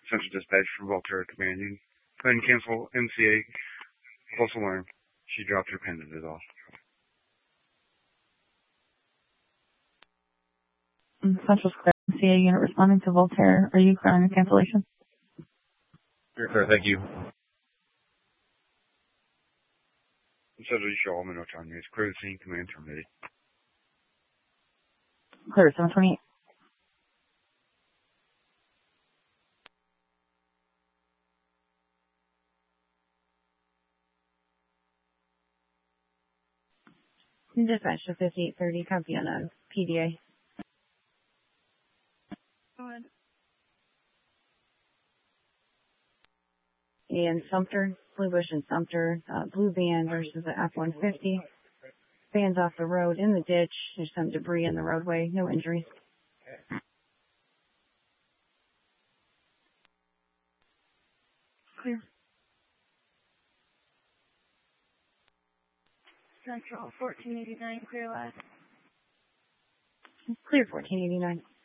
Central Dispatch from Volterra Command. You go ahead and cancel MCA. False alarm. She dropped her pendant off. Central Square MCA unit responding to Volterra. Are you clearing a cancellation? You're clear, thank you. Central Shaw, Minotron News. Clear the scene, command terminated. Clear, 728. Dispatch to 5830, copy on a PDA. Go ahead. And Sumter, Blue Bush and Sumter, blue van versus the F-150. Van's off the road in the ditch. There's some debris in the roadway. No injuries. Clear. Central 1489, clear last. Clear 1489.